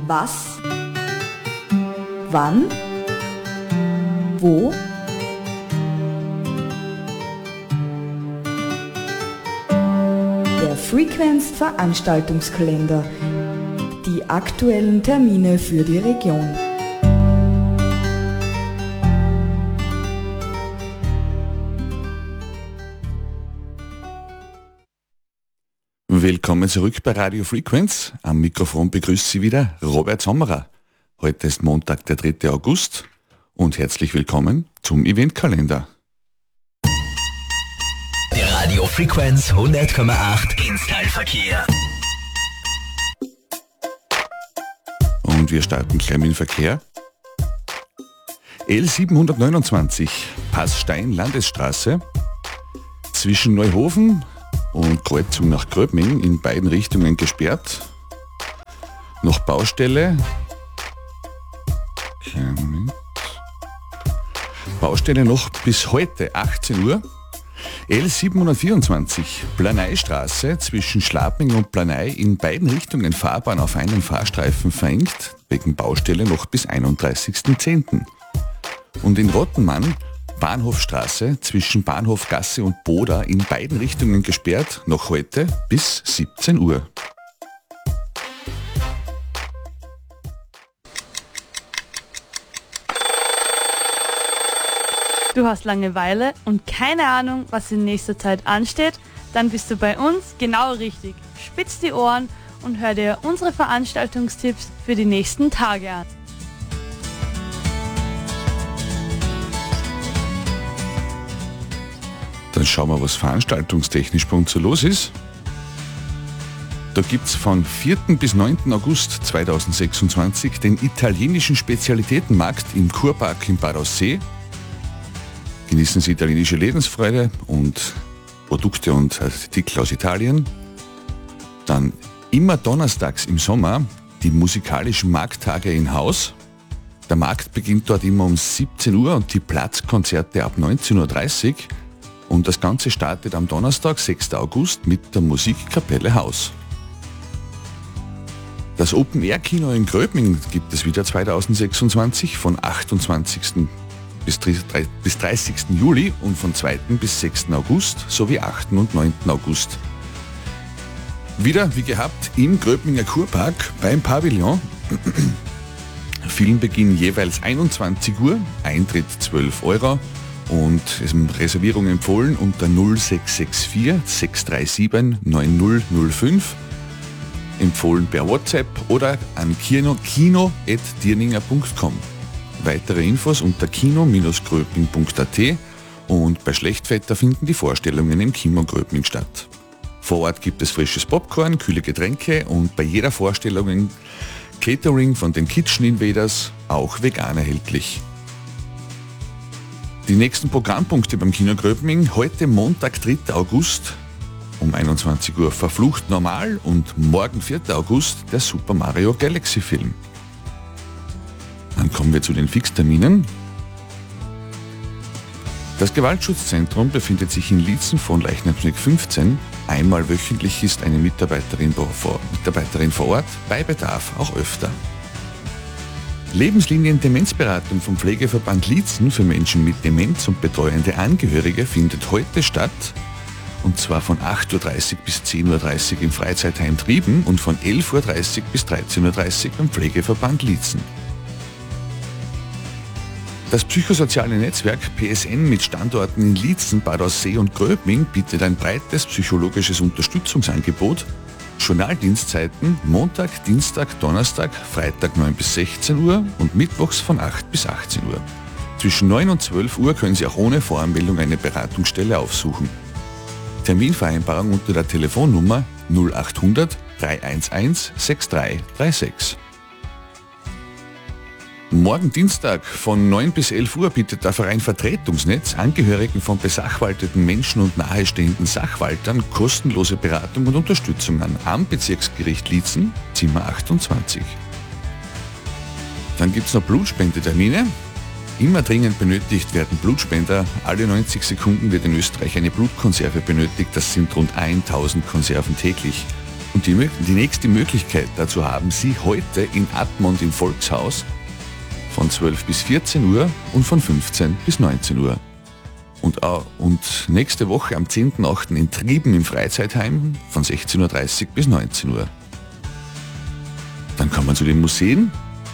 Was? Wann? Wo? Der Frequenz Veranstaltungskalender. Die aktuellen Termine für die Region. Willkommen zurück bei Radio Frequenz. Am Mikrofon begrüßt Sie wieder Robert Sommerer. Heute ist Montag, der 3. August und herzlich willkommen zum Eventkalender. Der Radio Frequenz 100,8 Installverkehr. Und wir starten gleich mit dem Verkehr. L729, Passstein Landesstraße, zwischen Neuhofen und Kreuzung nach Gröbming in beiden Richtungen gesperrt. Noch Baustelle. Baustelle noch bis heute 18 Uhr. L724, Planeistraße zwischen Schlaping und Planei in beiden Richtungen Fahrbahn auf einen Fahrstreifen verengt, wegen Baustelle noch bis 31.10. Und in Rottenmann Bahnhofstraße zwischen Bahnhofgasse und Boda in beiden Richtungen gesperrt, noch heute bis 17 Uhr. Du hast Langeweile und keine Ahnung, was in nächster Zeit ansteht? Dann bist du bei uns genau richtig. Spitz die Ohren und hör dir unsere Veranstaltungstipps für die nächsten Tage an. Dann schauen wir, was veranstaltungstechnisch bei uns so los ist. Da gibt es von 4. bis 9. August 2026 den italienischen Spezialitätenmarkt im Kurpark in Bad Aussee. Genießen Sie italienische Lebensfreude und Produkte und Artikel aus Italien. Dann immer donnerstags im Sommer die musikalischen Markttage in Haus. Der Markt beginnt dort immer um 17 Uhr und die Platzkonzerte ab 19.30 Uhr. Und das Ganze startet am Donnerstag, 6. August, mit der Musikkapelle Haus. Das Open-Air-Kino in Gröbming gibt es wieder 2026 von 28. bis 30. Juli und von 2. bis 6. August sowie 8. und 9. August. Wieder, wie gehabt, im Gröbminger Kurpark beim Pavillon. Filmbeginn jeweils 21 Uhr, Eintritt 12 Euro. Und es ist Reservierung empfohlen unter 0664 637 9005. Empfohlen per WhatsApp oder an kino@dirninger.com. Weitere Infos unter kino-gröbming.at und bei Schlechtwetter finden die Vorstellungen im Kino Gröbming statt. Vor Ort gibt es frisches Popcorn, kühle Getränke und bei jeder Vorstellung Catering von den Kitchen Invaders, auch vegan erhältlich. Die nächsten Programmpunkte beim Kino Gröbming, heute Montag, 3. August um 21 Uhr Verflucht normal und morgen, 4. August, der Super Mario Galaxy Film. Dann kommen wir zu den Fixterminen. Das Gewaltschutzzentrum befindet sich in Liezen von Leichnamsweg 15. Einmal wöchentlich ist eine Mitarbeiterin vor Ort, bei Bedarf auch öfter. Lebenslinien Demenzberatung vom Pflegeverband Liezen für Menschen mit Demenz und betreuende Angehörige findet heute statt. Und zwar von 8.30 Uhr bis 10.30 Uhr im Freizeitheim Trieben und von 11.30 Uhr bis 13.30 Uhr beim Pflegeverband Liezen. Das psychosoziale Netzwerk PSN mit Standorten in Liezen, Bad Aussee und Gröbming bietet ein breites psychologisches Unterstützungsangebot. Journaldienstzeiten Montag, Dienstag, Donnerstag, Freitag 9 bis 16 Uhr und Mittwochs von 8 bis 18 Uhr. Zwischen 9 und 12 Uhr können Sie auch ohne Voranmeldung eine Beratungsstelle aufsuchen. Terminvereinbarung unter der Telefonnummer 0800 311 6336. Morgen Dienstag von 9 bis 11 Uhr bietet der Verein Vertretungsnetz Angehörigen von besachwalteten Menschen und nahestehenden Sachwaltern kostenlose Beratung und Unterstützung an am Bezirksgericht Liezen, Zimmer 28. Dann gibt es noch Blutspendetermine. Immer dringend benötigt werden Blutspender. Alle 90 Sekunden wird in Österreich eine Blutkonserve benötigt. Das sind rund 1000 Konserven täglich. Und die nächste Möglichkeit dazu haben Sie heute in Admont im Volkshaus von 12 bis 14 Uhr und von 15 bis 19 Uhr. Und nächste Woche am 10.8. in Trieben im Freizeitheim von 16.30 Uhr bis 19 Uhr. Dann kommen wir zu den Museen.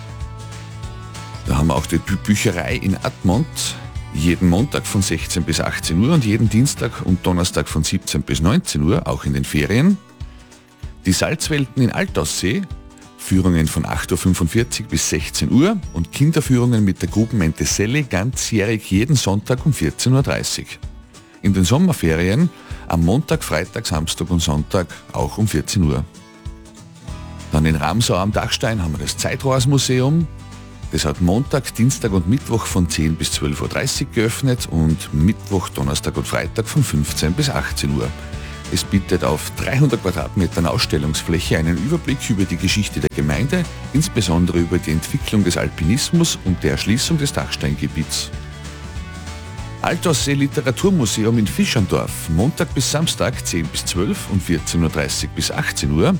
Da haben wir auch die Bücherei in Admont, jeden Montag von 16 bis 18 Uhr und jeden Dienstag und Donnerstag von 17 bis 19 Uhr, auch in den Ferien. Die Salzwelten in Altaussee, Führungen von 8.45 Uhr bis 16 Uhr und Kinderführungen mit der Gruppenente Selle ganzjährig jeden Sonntag um 14.30 Uhr. In den Sommerferien am Montag, Freitag, Samstag und Sonntag auch um 14 Uhr. Dann in Ramsau am Dachstein haben wir das Zeitrohrsmuseum. Das hat Montag, Dienstag und Mittwoch von 10 bis 12.30 Uhr geöffnet und Mittwoch, Donnerstag und Freitag von 15 bis 18 Uhr. Es bietet auf 300 Quadratmetern Ausstellungsfläche einen Überblick über die Geschichte der Gemeinde, insbesondere über die Entwicklung des Alpinismus und der Erschließung des Dachsteingebiets. Altaussee Literaturmuseum in Fischandorf, Montag bis Samstag 10 bis 12 und 14.30 Uhr bis 18 Uhr.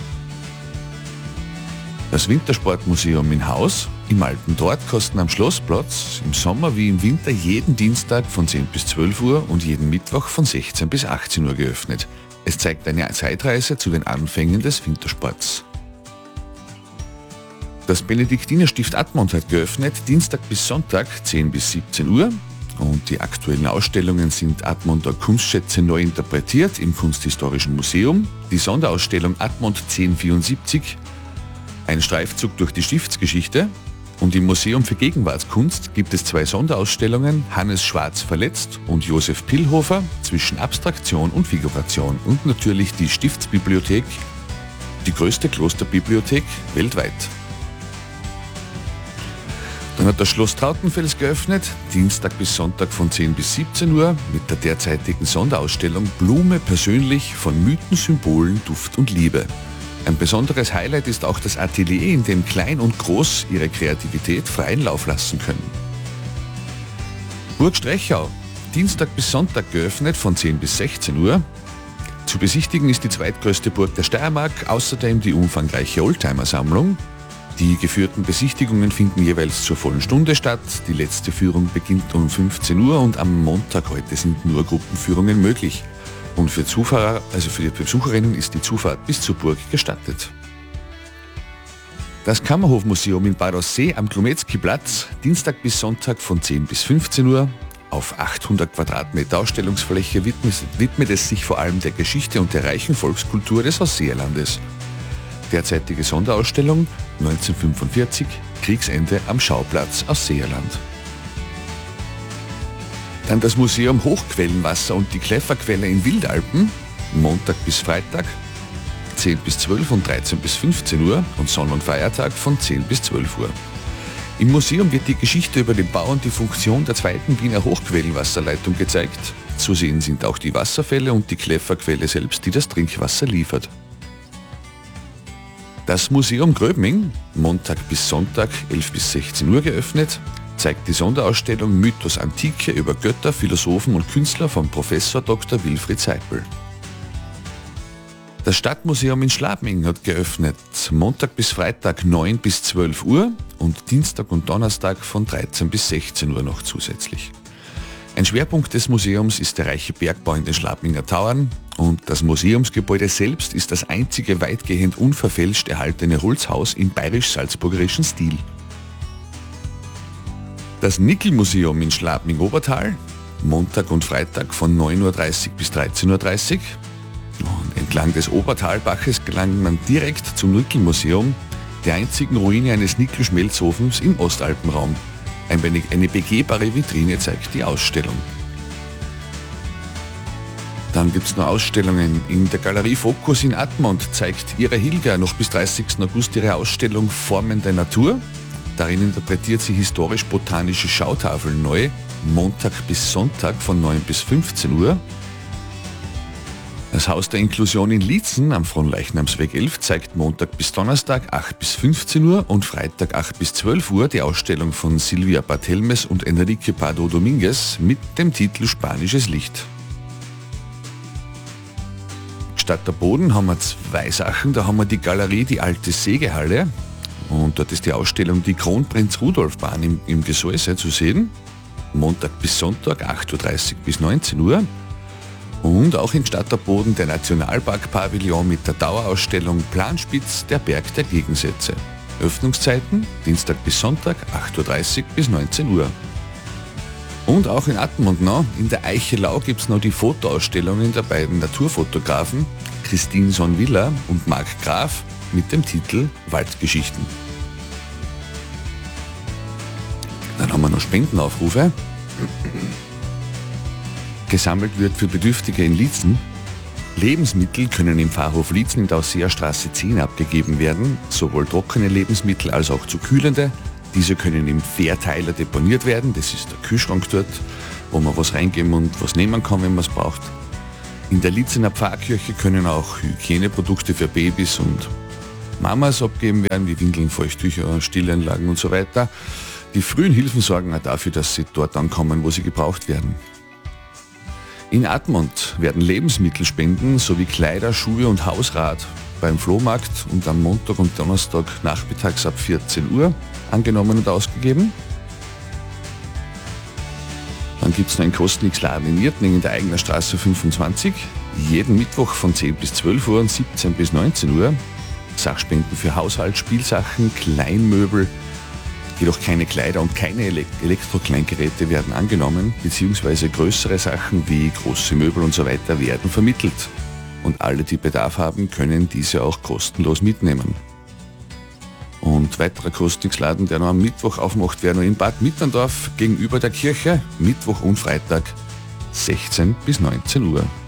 Das Wintersportmuseum in Haus, im Alten Dort kosten am Schlossplatz im Sommer wie im Winter jeden Dienstag von 10 bis 12 Uhr und jeden Mittwoch von 16 bis 18 Uhr geöffnet. Es zeigt eine Zeitreise zu den Anfängen des Wintersports. Das Benediktinerstift Admont hat geöffnet, Dienstag bis Sonntag 10 bis 17 Uhr. Und die aktuellen Ausstellungen sind Admonter Kunstschätze neu interpretiert im Kunsthistorischen Museum, die Sonderausstellung Admont 1074, ein Streifzug durch die Stiftsgeschichte, und im Museum für Gegenwartskunst gibt es 2 Sonderausstellungen, Hannes Schwarz verletzt und Josef Pillhofer, zwischen Abstraktion und Figuration, und natürlich die Stiftsbibliothek, die größte Klosterbibliothek weltweit. Dann hat das Schloss Trautenfels geöffnet, Dienstag bis Sonntag von 10 bis 17 Uhr mit der derzeitigen Sonderausstellung Blume persönlich von Mythen, Symbolen, Duft und Liebe. Ein besonderes Highlight ist auch das Atelier, in dem Klein und Groß ihre Kreativität freien Lauf lassen können. Burg Strechau, Dienstag bis Sonntag geöffnet von 10 bis 16 Uhr. Zu besichtigen ist die zweitgrößte Burg der Steiermark, außerdem die umfangreiche Oldtimer-Sammlung. Die geführten Besichtigungen finden jeweils zur vollen Stunde statt. Die letzte Führung beginnt um 15 Uhr und am Montag heute sind nur Gruppenführungen möglich. Und für Zufahrer, also für die Besucherinnen, ist die Zufahrt bis zur Burg gestattet. Das Kammerhofmuseum in Bad Aussee am Klometzki-Platz, Dienstag bis Sonntag von 10 bis 15 Uhr. Auf 800 Quadratmeter Ausstellungsfläche widmet es sich vor allem der Geschichte und der reichen Volkskultur des Ausseerlandes. Derzeitige Sonderausstellung 1945, Kriegsende am Schauplatz Ausseerland. Dann das Museum Hochquellenwasser und die Kläfferquelle in Wildalpen, Montag bis Freitag, 10 bis 12 und 13 bis 15 Uhr und Sonn- und Feiertag von 10 bis 12 Uhr. Im Museum wird die Geschichte über den Bau und die Funktion der zweiten Wiener Hochquellenwasserleitung gezeigt. Zu sehen sind auch die Wasserfälle und die Kläfferquelle selbst, die das Trinkwasser liefert. Das Museum Gröbming, Montag bis Sonntag 11 bis 16 Uhr geöffnet, zeigt die Sonderausstellung Mythos Antike über Götter, Philosophen und Künstler von Professor Dr. Wilfried Seipel. Das Stadtmuseum in Schladming hat geöffnet, Montag bis Freitag 9 bis 12 Uhr und Dienstag und Donnerstag von 13 bis 16 Uhr noch zusätzlich. Ein Schwerpunkt des Museums ist der reiche Bergbau in den Schladminger Tauern und das Museumsgebäude selbst ist das einzige weitgehend unverfälscht erhaltene Holzhaus im bayerisch-salzburgerischen Stil. Das Nickel-Museum in Schladming-Obertal, Montag und Freitag von 9.30 Uhr bis 13.30 Uhr. Und entlang des Obertalbaches gelangt man direkt zum Nickel-Museum, der einzigen Ruine eines Nickel-Schmelzofens im Ostalpenraum. Eine begehbare Vitrine zeigt die Ausstellung. Dann gibt es noch Ausstellungen. In der Galerie Focus in Admont zeigt Ira Hilger noch bis 30. August ihre Ausstellung Formen der Natur. Darin interpretiert sie historisch-botanische Schautafeln neu, Montag bis Sonntag von 9 bis 15 Uhr. Das Haus der Inklusion in Liezen am Fronleichnamsweg 11 zeigt Montag bis Donnerstag 8 bis 15 Uhr und Freitag 8 bis 12 Uhr die Ausstellung von Silvia Barthelmes und Enrique Pardo Dominguez mit dem Titel Spanisches Licht. Stadterboden haben wir zwei Sachen. Da haben wir die Galerie, die alte Sägehalle. Und dort ist die Ausstellung die Kronprinz-Rudolf-Bahn im Gesäuse zu sehen. Montag bis Sonntag, 8.30 Uhr bis 19 Uhr. Und auch in Stadterboden der Nationalpark-Pavillon mit der Dauerausstellung Planspitz, der Berg der Gegensätze. Öffnungszeiten Dienstag bis Sonntag, 8.30 Uhr bis 19 Uhr. Und auch in Admont noch, in der Eichelau gibt es noch die Fotoausstellungen der beiden Naturfotografen Christine Sonvilla und Marc Graf mit dem Titel Waldgeschichten. Dann haben wir noch Spendenaufrufe. Gesammelt wird für Bedürftige in Liezen. Lebensmittel können im Pfarrhof Liezen in der Ausseerstraße 10 abgegeben werden, sowohl trockene Lebensmittel als auch zu kühlende. Diese können im Verteiler deponiert werden, das ist der Kühlschrank dort, wo man was reingeben und was nehmen kann, wenn man es braucht. In der Lietzener Pfarrkirche können auch Hygieneprodukte für Babys und Mamas abgegeben werden, wie Windeln, Feuchttücher, Stillanlagen und so weiter. Die frühen Hilfen sorgen auch dafür, dass sie dort ankommen, wo sie gebraucht werden. In Admont werden Lebensmittelspenden sowie Kleider, Schuhe und Hausrat beim Flohmarkt und am Montag und Donnerstag nachmittags ab 14 Uhr angenommen und ausgegeben. Dann gibt es noch einen Kostnix-Laden in Irtning in der Eigener Straße 25. Jeden Mittwoch von 10 bis 12 Uhr und 17 bis 19 Uhr. Sachspenden für Haushalt, Spielsachen, Kleinmöbel, jedoch keine Kleider und keine Elektrokleingeräte werden angenommen, beziehungsweise größere Sachen wie große Möbel und so weiter werden vermittelt. Und alle, die Bedarf haben, können diese auch kostenlos mitnehmen. Und weiterer Kostnix-Laden, der noch am Mittwoch aufmacht, wäre noch in Bad Mitterndorf gegenüber der Kirche, Mittwoch und Freitag 16 bis 19 Uhr.